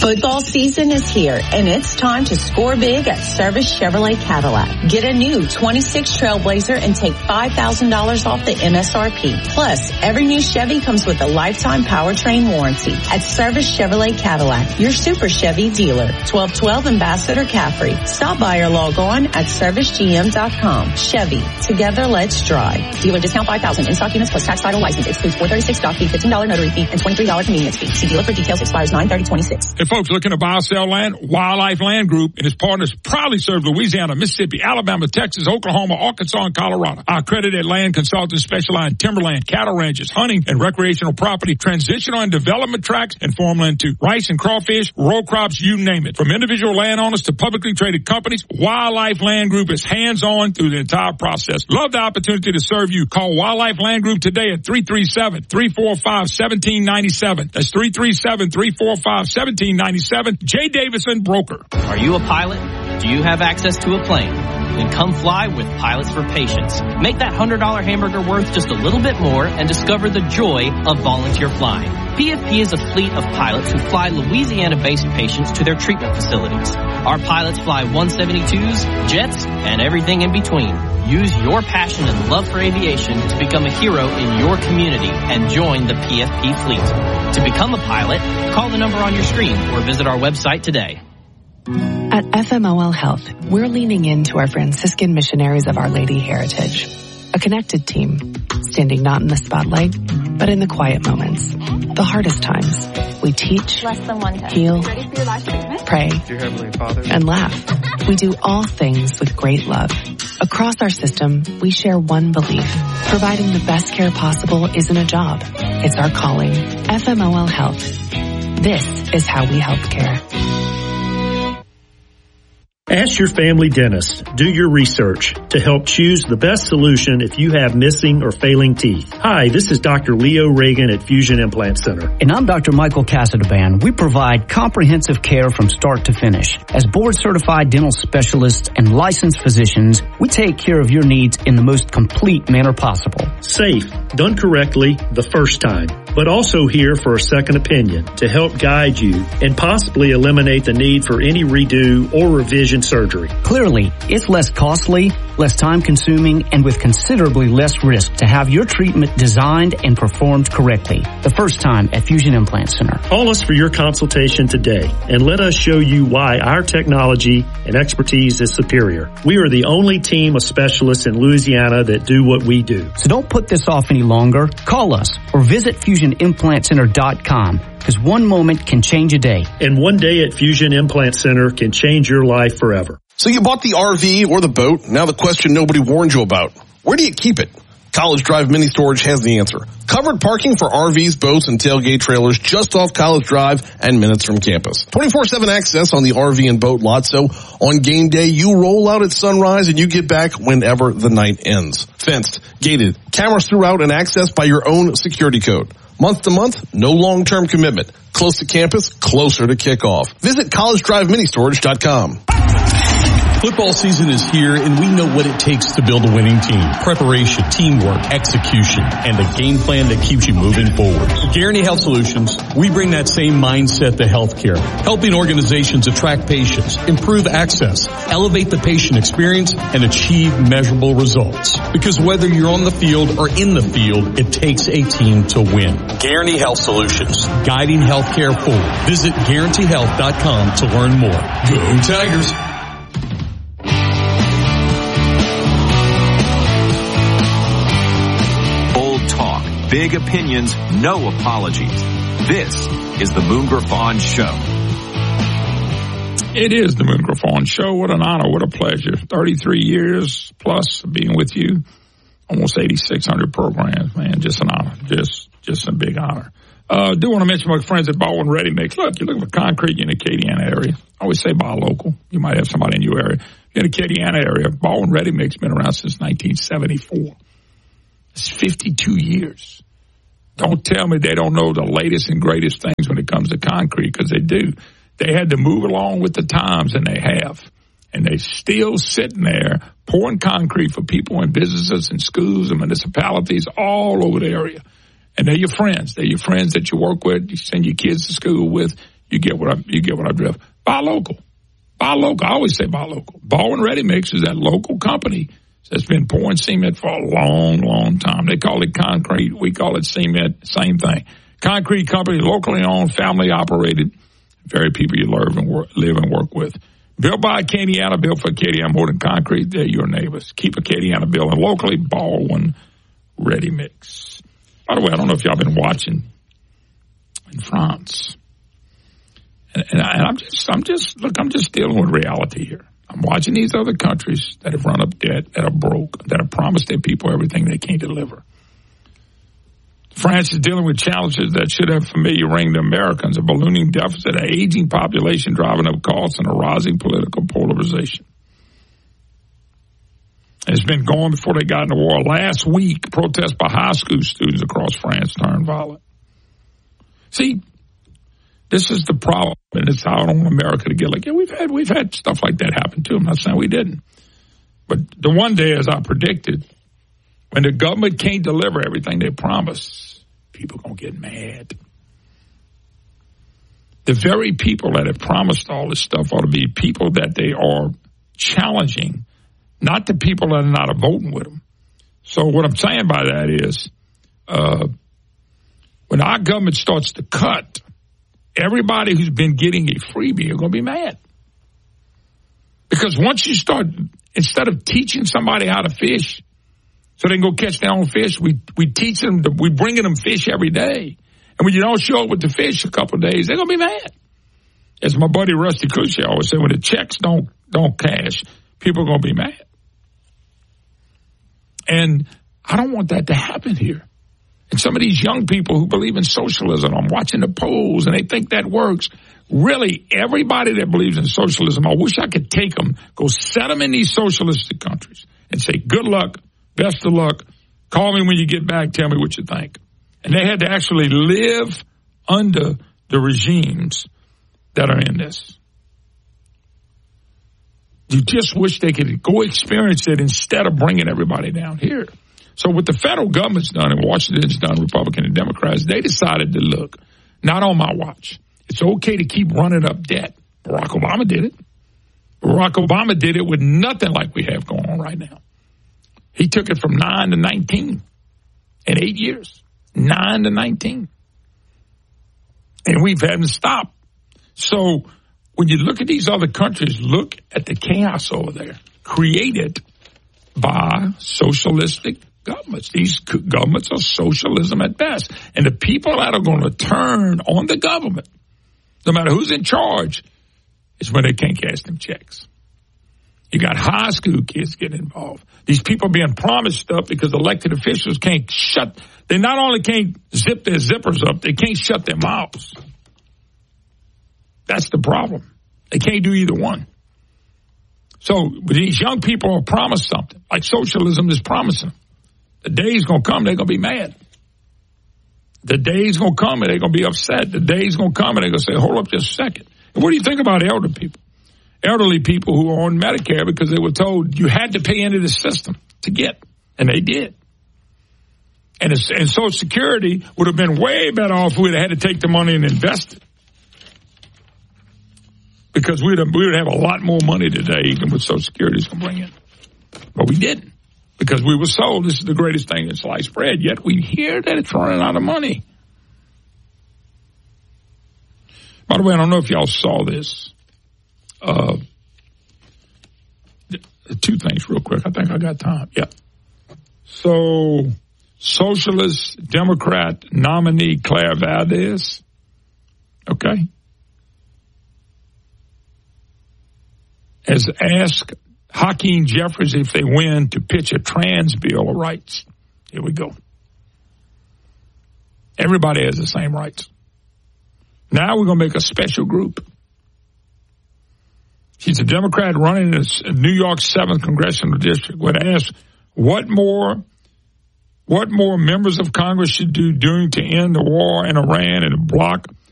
Football season is here, and it's time to score big at Service Chevrolet Cadillac. Get a new 26 Trailblazer and take $5,000 off the MSRP. Plus, every new Chevy comes with a lifetime powertrain warranty. At Service Chevrolet Cadillac, your Super Chevy dealer, 1212 Ambassador Caffrey. Stop by or log on at ServiceGM.com. Chevy, together let's drive. Dealer discount $5,000. In-stock units plus tax, title, license. Excludes $436 dock fee, $15 notary fee, and $23 convenience fee. See dealer for details. Expires 9/30/26. Hey, folks, looking to buy or sell land? Wildlife Land Group and its partners proudly serve Louisiana, Mississippi, Alabama, Texas, Oklahoma, Arkansas, and Colorado. Our accredited land consultants specialize in timberland, cattle ranches, hunting, and recreational property, transitional and development tracts, and farmland too. Rice and crawfish, row crops, you name it. From individual landowners to publicly traded companies, Wildlife Land Group is hands-on through the entire process. Love the opportunity to serve you. Call Wildlife Land Group today at 337-345-1797. That's 337-345-1797. Jay Davison, broker. Are you a pilot? Do you have access to a plane? Then come fly with Pilots for Patients. Make that $100 hamburger worth just a little bit more and discover the joy of volunteer flying. PFP is a fleet of pilots who fly Louisiana-based patients to their treatment facilities. Our pilots fly 172s, jets, and everything in between. Use your passion and love for aviation to become a hero in your community and join the PFP fleet. To become a pilot, call the number on your screen or visit our website today. At FMOL Health, we're leaning into our Franciscan missionaries of Our Lady heritage. A connected team, standing not in the spotlight, but in the quiet moments, the hardest times. We teach, heal, pray, and laugh. We do all things with great love. Across our system, we share one belief. Providing the best care possible isn't a job. It's our calling. FMOL Health. This is how we help care. Ask your family dentist. Do your research to help choose the best solution if you have missing or failing teeth. Hi, this is Dr. Leo Reagan at Fusion Implant Center. And I'm Dr. Michael Casadban. We provide comprehensive care from start to finish. As board-certified dental specialists and licensed physicians, we take care of your needs in the most complete manner possible. Safe, done correctly the first time, but also here for a second opinion to help guide you and possibly eliminate the need for any redo or revision surgery. Clearly, it's less costly, less time-consuming, and with considerably less risk to have your treatment designed and performed correctly. The first time at Fusion Implant Center. Call us for your consultation today and let us show you why our technology and expertise is superior. We are the only team of specialists in Louisiana that do what we do. So don't put this off any longer. Call us or visit FusionImplantCenter.com. Because one moment can change a day. And one day at Fusion Implant Center can change your life forever. So you bought the RV or the boat. Now the question nobody warned you about. Where do you keep it? College Drive Mini Storage has the answer. Covered parking for RVs, boats, and tailgate trailers just off College Drive and minutes from campus. 24/7 access on the RV and boat lot. So on game day, you roll out at sunrise and you get back whenever the night ends. Fenced, gated, cameras throughout, and access by your own security code. Month to month, no long-term commitment. Close to campus, closer to kickoff. Visit collegedriveministorage.com. Football season is here, and we know what it takes to build a winning team. Preparation, teamwork, execution, and a game plan that keeps you moving forward. At Guaranty Health Solutions, we bring that same mindset to healthcare, helping organizations attract patients, improve access, elevate the patient experience, and achieve measurable results. Because whether you're on the field or in the field, it takes a team to win. Guaranty Health Solutions, guiding healthcare forward. Visit GuaranteeHealth.com to learn more. Go Tigers! Big opinions, no apologies. This is the Moon Griffon Show. It is the Moon Griffon Show. What an honor. What a pleasure. 33 years plus being with you. Almost 8,600 programs, man. Just an honor. Just a big honor. Do want to mention my friends at Baldwin Ready Mix. Look, you're looking for concrete in the Acadiana area. I always say buy local. You might have somebody in your area. In the Acadiana area, Baldwin Ready Mix been around since 1974. It's 52 years. Don't tell me they don't know the latest and greatest things when it comes to concrete, because they do. They had to move along with the times, and they have. And they're still sitting there pouring concrete for people and businesses and schools and municipalities all over the area. And they're your friends. They're your friends that you work with, you send your kids to school with. You get what I drift. Buy local. Buy local. I always say buy local. Baldwin Ready Mix is that local company that's been pouring cement for a long, long time. They call it concrete. We call it cement. Same thing. Concrete company, locally owned, family operated. Very people you live and work with. Built by Acadiana, built for Acadiana, more than concrete. They're your neighbors. Keep Acadiana building locally. Baldwin Ready Mix. By the way, I don't know if y'all been watching in France. And I'm just dealing with reality here. I'm watching these other countries that have run up debt, that are broke, that have promised their people everything they can't deliver. France is dealing with challenges that should have familiar ring to Americans, a ballooning deficit, an aging population driving up costs, and a rising political polarization. It's been going before they got in the war. Last week, protests by high school students across France turned violent. See, this is the problem, and it's how I don't want America to get like, yeah, we've had stuff like that happen too. I'm not saying we didn't. But the one day, as I predicted, when the government can't deliver everything they promise, people going to get mad. The very people that have promised all this stuff ought to be people that they are challenging, not the people that are not voting with them. So what I'm saying by that is when our government starts to cut, everybody who's been getting a freebie are going to be mad. Because once you start, instead of teaching somebody how to fish so they can go catch their own fish, we teach them, we bringing them fish every day. And when you don't show up with the fish a couple of days, they're going to be mad. As my buddy Rusty Cushy always said, when the checks don't cash, people are going to be mad. And I don't want that to happen here. And some of these young people who believe in socialism, I'm watching the polls and they think that works. Really, everybody that believes in socialism, I wish I could take them, go set them in these socialistic countries and say, good luck, best of luck, call me when you get back, tell me what you think. And they had to actually live under the regimes that are in this. You just wish they could go experience it instead of bringing everybody down here. So what the federal government's done and Washington's done, Republican and Democrats, they decided to look, not on my watch. It's okay to keep running up debt. Barack Obama did it. Barack Obama did it with nothing like we have going on right now. He took it from 9 to 19 in 8 years. 9 to 19. And we've had to stop. So when you look at these other countries, look at the chaos over there created by socialistic governments. These governments are socialism at best. And the people that are going to turn on the government, no matter who's in charge, is when they can't cash them checks. You got high school kids getting involved. These people being promised stuff because elected officials can't they not only can't zip their zippers up, they can't shut their mouths. That's the problem. They can't do either one. So these young people are promised something, like socialism is promising. The day's going to come, they're going to be mad. The day's going to come and they're going to be upset. The day's going to come and they're going to say, hold up just a second. And what do you think about elder people? Elderly people who are on Medicare because they were told you had to pay into the system to get, and they did. And Social Security would have been way better off if we had to take the money and invest it. Because we would have a lot more money today than what Social Security is going to bring in. But we didn't. Because we were sold this is the greatest thing in sliced bread, yet we hear that it's running out of money. By the way, I don't know if y'all saw this. Two things real quick. I think I got time. Yeah. So, Socialist Democrat nominee Claire Valdez, okay, has asked Hakeem Jeffries, if they win, to pitch a trans bill of rights. Here we go. Everybody has the same rights. Now we're going to make a special group. She's a Democrat running in New York's 7th Congressional District. Would ask what more members of Congress should do doing to end the war in Iran and block